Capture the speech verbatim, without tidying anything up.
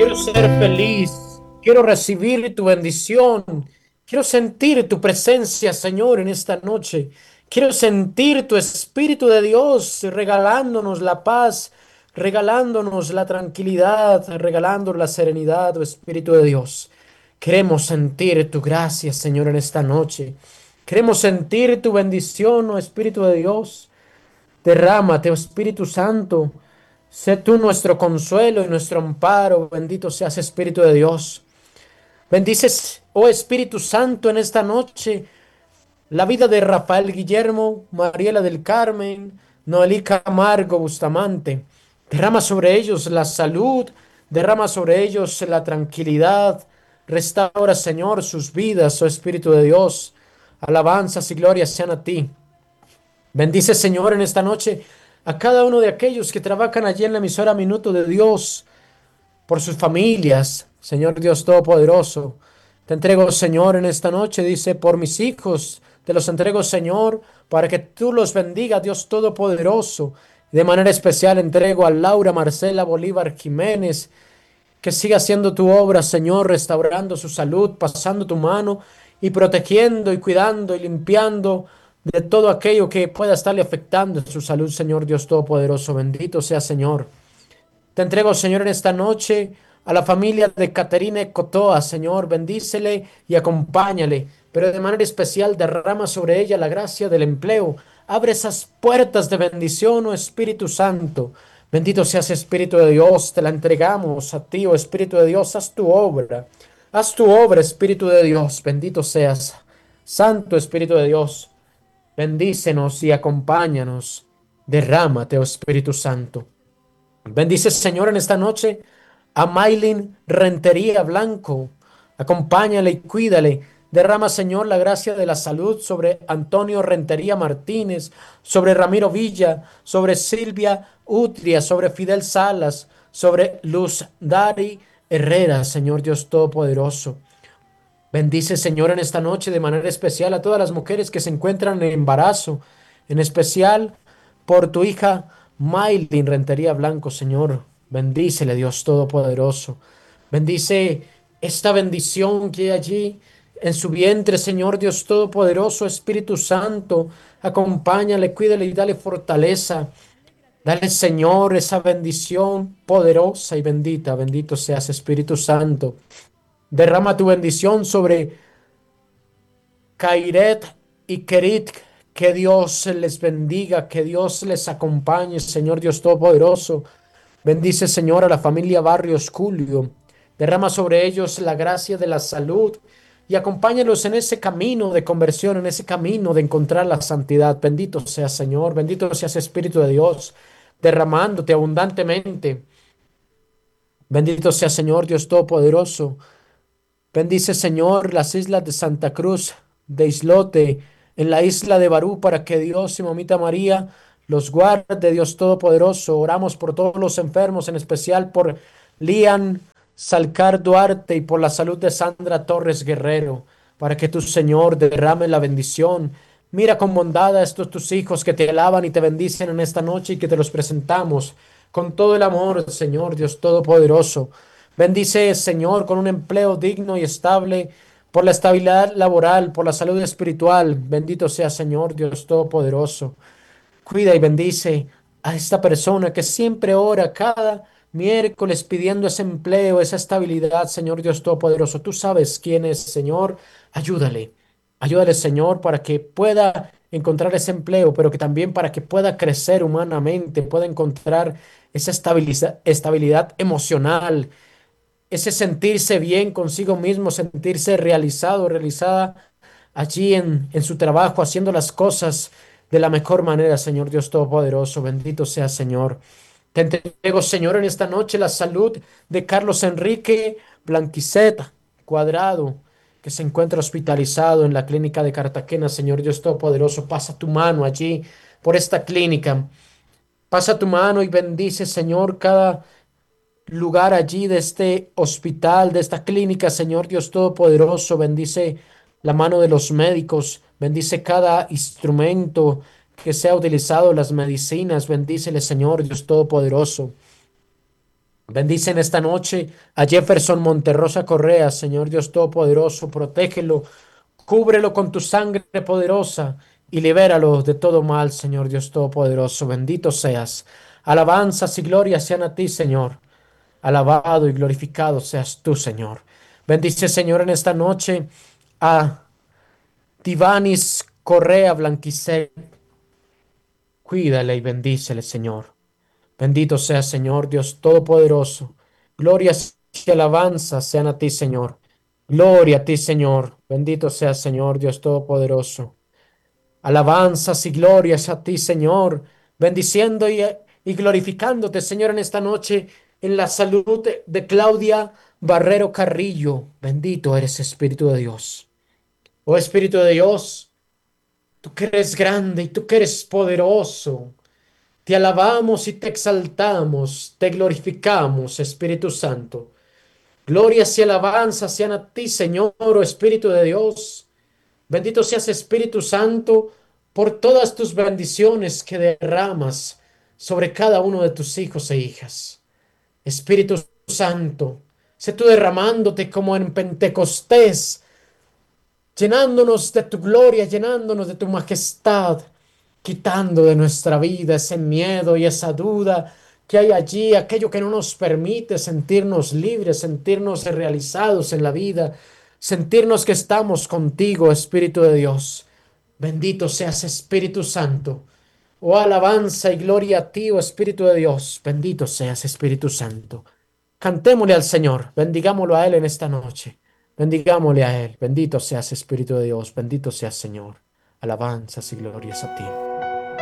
Quiero ser feliz, quiero recibir tu bendición, quiero sentir tu presencia, Señor, en esta noche. Quiero sentir tu Espíritu de Dios regalándonos la paz, regalándonos la tranquilidad, regalándonos la serenidad, oh Espíritu de Dios. Queremos sentir tu gracia, Señor, en esta noche. Queremos sentir tu bendición, oh Espíritu de Dios. Derrámate, oh Espíritu Santo. Sé tú nuestro consuelo y nuestro amparo. Bendito seas, Espíritu de Dios. Bendices, oh Espíritu Santo, en esta noche la vida de Rafael Guillermo, Mariela del Carmen, Noelí Camargo Bustamante. Derrama sobre ellos la salud, derrama sobre ellos la tranquilidad. Restaura, Señor, sus vidas, oh Espíritu de Dios. Alabanzas y glorias sean a ti. Bendice, Señor, en esta noche a cada uno de aquellos que trabajan allí en la emisora Minuto de Dios, por sus familias, Señor Dios Todopoderoso. Te entrego, Señor, en esta noche, dice, por mis hijos, te los entrego, Señor, para que tú los bendiga, Dios Todopoderoso. De manera especial entrego a Laura Marcela Bolívar Jiménez, que siga haciendo tu obra, Señor, restaurando su salud, pasando tu mano y protegiendo y cuidando y limpiando de todo aquello que pueda estarle afectando en su salud, Señor Dios Todopoderoso. Bendito sea, Señor. Te entrego, Señor, en esta noche a la familia de Caterine Cotoa, Señor, bendícele y acompáñale, pero de manera especial derrama sobre ella la gracia del empleo. Abre esas puertas de bendición, oh Espíritu Santo. Bendito seas, Espíritu de Dios, te la entregamos a ti, oh Espíritu de Dios, haz tu obra. Haz tu obra, Espíritu de Dios, bendito seas. Santo Espíritu de Dios, bendícenos y acompáñanos. Derrámate, oh Espíritu Santo. Bendice, Señor, en esta noche a Maylin Rentería Blanco. Acompáñale y cuídale. Derrama, Señor, la gracia de la salud sobre Antonio Rentería Martínez, sobre Ramiro Villa, sobre Silvia Utria, sobre Fidel Salas, sobre Luz Dari Herrera, Señor Dios Todopoderoso. Bendice, Señor, en esta noche de manera especial a todas las mujeres que se encuentran en embarazo, en especial por tu hija Maylin Rentería Blanco, Señor. Bendícele, Dios Todopoderoso. Bendice esta bendición que hay allí en su vientre, Señor Dios Todopoderoso, Espíritu Santo. Acompáñale, cuídale y dale fortaleza. Dale, Señor, esa bendición poderosa y bendita. Bendito seas, Espíritu Santo. Derrama tu bendición sobre Kairet y Kerit. Que Dios les bendiga, que Dios les acompañe, Señor Dios Todopoderoso. Bendice, Señor, a la familia Barrios Julio. Derrama sobre ellos la gracia de la salud y acompáñalos en ese camino de conversión, en ese camino de encontrar la santidad. Bendito sea, Señor, bendito seas, Espíritu de Dios, derramándote abundantemente. Bendito sea, Señor Dios Todopoderoso. Bendice, Señor, las islas de Santa Cruz, de Islote, en la isla de Barú, para que Dios y Mamita María los guarde, Dios Todopoderoso. Oramos por todos los enfermos, en especial por Lian Salcar Duarte y por la salud de Sandra Torres Guerrero, para que tu Señor derrame la bendición. Mira con bondad a estos tus hijos que te alaban y te bendicen en esta noche y que te los presentamos con todo el amor, Señor Dios Todopoderoso. Bendice, Señor, con un empleo digno y estable, por la estabilidad laboral, por la salud espiritual. Bendito sea, Señor, Dios Todopoderoso. Cuida y bendice a esta persona que siempre ora cada miércoles pidiendo ese empleo, esa estabilidad, Señor Dios Todopoderoso. Tú sabes quién es, Señor. Ayúdale. Ayúdale, Señor, para que pueda encontrar ese empleo, pero que también para que pueda crecer humanamente, pueda encontrar esa estabiliza- estabilidad emocional, ese sentirse bien consigo mismo, sentirse realizado, realizada allí en, en su trabajo, haciendo las cosas de la mejor manera, Señor Dios Todopoderoso. Bendito sea, Señor. Te entrego, Señor, en esta noche la salud de Carlos Enrique Blanquicet Cuadrado, que se encuentra hospitalizado en la clínica de Cartagena. Señor Dios Todopoderoso, pasa tu mano allí por esta clínica. Pasa tu mano y bendice, Señor, cada lugar allí de este hospital, de esta clínica, Señor Dios Todopoderoso. Bendice la mano de los médicos, bendice cada instrumento que sea utilizado, las medicinas, bendícele, Señor Dios Todopoderoso. Bendice en esta noche a Jefferson Monterrosa Correa, Señor Dios Todopoderoso, protégelo, cúbrelo con tu sangre poderosa y libéralo de todo mal, Señor Dios Todopoderoso. Bendito seas. Alabanzas y gloria sean a ti, Señor. Alabado y glorificado seas tú, Señor. Bendice, Señor, en esta noche a Tivanis Correa Blanquisek. Cuídale y bendícele, Señor. Bendito sea, Señor Dios Todopoderoso. Glorias y alabanzas sean a ti, Señor. Gloria a ti, Señor. Bendito sea, Señor Dios Todopoderoso. Alabanzas y glorias a ti, Señor. Bendiciendo y, y glorificándote, Señor, en esta noche, en la salud de, de Claudia Barrero Carrillo. Bendito eres, Espíritu de Dios. Oh Espíritu de Dios, tú que eres grande y tú que eres poderoso. Te alabamos y te exaltamos, te glorificamos, Espíritu Santo. Glorias y alabanzas sean a ti, Señor, oh Espíritu de Dios. Bendito seas, Espíritu Santo, por todas tus bendiciones que derramas sobre cada uno de tus hijos e hijas. Espíritu Santo, sé tú derramándote como en Pentecostés, llenándonos de tu gloria, llenándonos de tu majestad, quitando de nuestra vida ese miedo y esa duda que hay allí, aquello que no nos permite sentirnos libres, sentirnos realizados en la vida, sentirnos que estamos contigo, Espíritu de Dios. Bendito seas, Espíritu Santo. Oh, alabanza y gloria a ti, oh Espíritu de Dios. Bendito seas, Espíritu Santo. Cantémosle al Señor, bendigámoslo a Él en esta noche. Bendigámosle a Él. Bendito seas, Espíritu de Dios. Bendito seas, Señor. Alabanzas y glorias a ti.